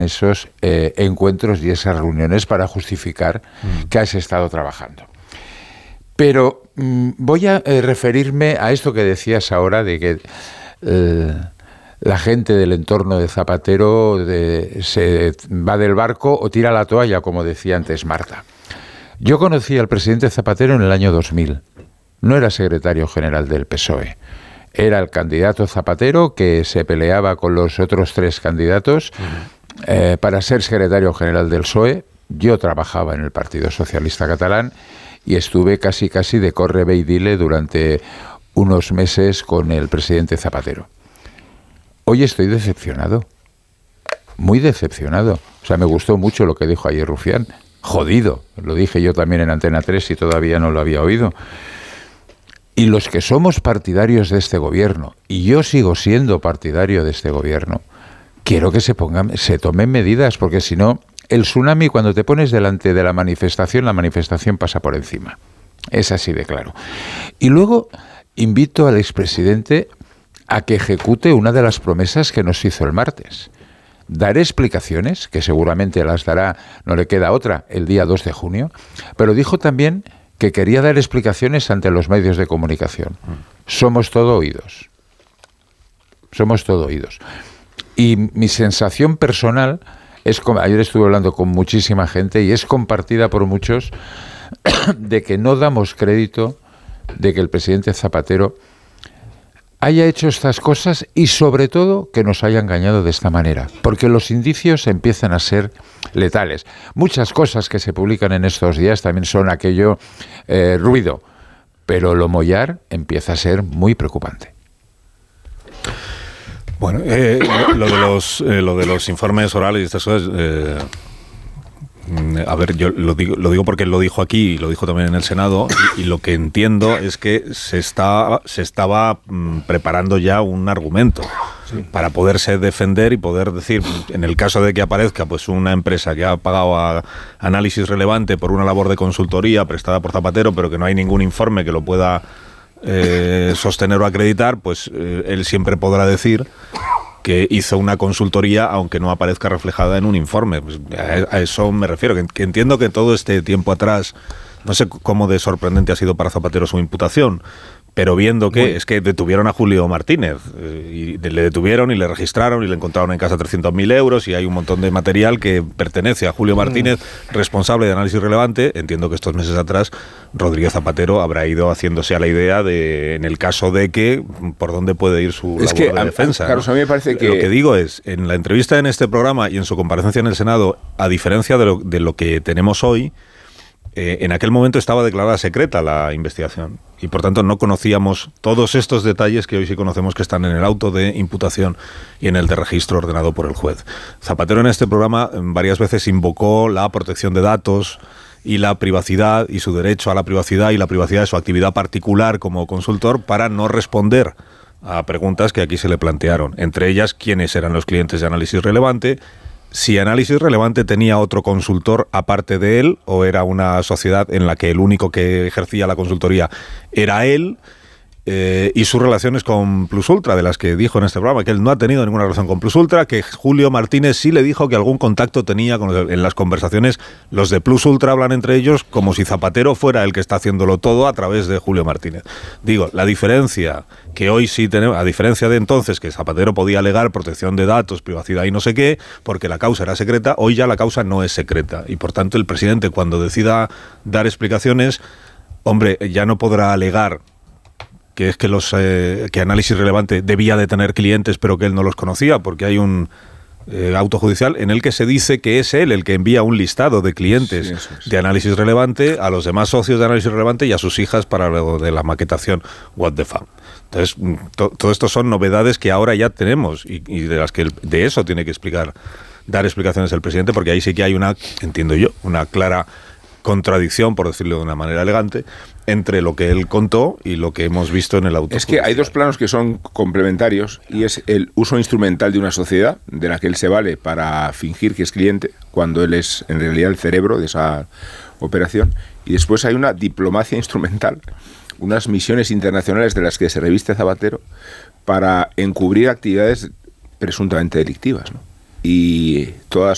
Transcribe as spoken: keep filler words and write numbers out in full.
esos eh, encuentros y esas reuniones para justificar mm. que has estado trabajando. Pero mmm, voy a eh, referirme a esto que decías ahora de que eh, la gente del entorno de Zapatero de, se va del barco o tira la toalla, como decía antes Marta. Yo conocí al presidente Zapatero en el año dos mil. No era secretario general del P S O E. Era el candidato Zapatero que se peleaba con los otros tres candidatos uh-huh. eh, para ser secretario general del P S O E. Yo trabajaba en el Partido Socialista Catalán y estuve casi casi de corre ve y dile durante unos meses con el presidente Zapatero. Hoy estoy decepcionado, muy decepcionado. O sea, me gustó mucho lo que dijo ayer Rufián. Jodido, lo dije yo también en Antena tres y todavía no lo había oído. Y los que somos partidarios de este gobierno, y yo sigo siendo partidario de este gobierno, quiero que se pongan, se tomen medidas, porque si no, el tsunami, cuando te pones delante de la manifestación, la manifestación pasa por encima. Es así de claro. Y luego invito al expresidente a que ejecute una de las promesas que nos hizo el martes. Daré explicaciones, que seguramente las dará, no le queda otra, el día dos de junio, pero dijo también que quería dar explicaciones ante los medios de comunicación. Somos todo oídos. Somos todo oídos. Y mi sensación personal es, como ayer estuve hablando con muchísima gente y es compartida por muchos, de que no damos crédito de que el presidente Zapatero haya hecho estas cosas y sobre todo que nos haya engañado de esta manera, porque los indicios empiezan a ser letales. Muchas cosas que se publican en estos días también son aquello eh, ruido, pero lo Mollar empieza a ser muy preocupante. Bueno, eh, lo de los eh, lo de los informes orales y estas cosas, eh, a ver, yo lo digo, lo digo porque él lo dijo aquí y lo dijo también en el Senado, y, y lo que entiendo es que se está se estaba mm, preparando ya un argumento sí. para poderse defender y poder decir, en el caso de que aparezca pues una empresa que ha pagado a Análisis Relevante por una labor de consultoría prestada por Zapatero, pero que no hay ningún informe que lo pueda eh, sostener o acreditar, pues eh, él siempre podrá decir que hizo una consultoría aunque no aparezca reflejada en un informe. Pues a, a eso me refiero, que, que entiendo que todo este tiempo atrás, no sé cómo de sorprendente ha sido para Zapatero su imputación, pero viendo que Muy. es que detuvieron a Julio Martínez, eh, y le detuvieron y le registraron y le encontraron en casa trescientos mil euros y hay un montón de material que pertenece a Julio Martínez, mm. responsable de Análisis Relevante. Entiendo que estos meses atrás Rodríguez Zapatero habrá ido haciéndose a la idea de, en el caso de que, por dónde puede ir su es labor que, de a, defensa. Carlos, ¿no? a mí me parece que... Lo que digo es, en la entrevista en este programa y en su comparecencia en el Senado, a diferencia de lo, de lo que tenemos hoy, eh, en aquel momento estaba declarada secreta la investigación. Y por tanto no conocíamos todos estos detalles que hoy sí conocemos, que están en el auto de imputación y en el de registro ordenado por el juez. Zapatero en este programa varias veces invocó la protección de datos y la privacidad y su derecho a la privacidad y la privacidad de su actividad particular como consultor para no responder a preguntas que aquí se le plantearon. Entre ellas, quiénes eran los clientes de Análisis Relevante, si Análisis Relevante tenía otro consultor aparte de él o era una sociedad en la que el único que ejercía la consultoría era él, eh, y sus relaciones con Plus Ultra, de las que dijo en este programa que él no ha tenido ninguna relación con Plus Ultra, que Julio Martínez sí le dijo que algún contacto tenía con los, en las conversaciones. Los de Plus Ultra hablan entre ellos como si Zapatero fuera el que está haciéndolo todo a través de Julio Martínez. Digo, la diferencia que hoy sí tenemos, a diferencia de entonces que Zapatero podía alegar protección de datos, privacidad y no sé qué, porque la causa era secreta, hoy ya la causa no es secreta y por tanto el presidente, cuando decida dar explicaciones, hombre, ya no podrá alegar que es que los eh, que Análisis Relevante debía de tener clientes pero que él no los conocía, porque hay un eh, auto judicial en el que se dice que es él el que envía un listado de clientes sí, eso es. de Análisis Relevante a los demás socios de Análisis Relevante y a sus hijas para lo de la maquetación What the Fuck. Entonces, to, todo esto son novedades que ahora ya tenemos y, y de las que el, de eso tiene que explicar, dar explicaciones el presidente, porque ahí sí que hay una, entiendo yo, una clara contradicción, por decirlo de una manera elegante, entre lo que él contó y lo que hemos visto en el auto. Es que hay dos planos que son complementarios y es el uso instrumental de una sociedad de la que él se vale para fingir que es cliente cuando él es en realidad el cerebro de esa operación, y después hay una diplomacia instrumental, unas misiones internacionales de las que se reviste Zapatero para encubrir actividades presuntamente delictivas, ¿no? Y todas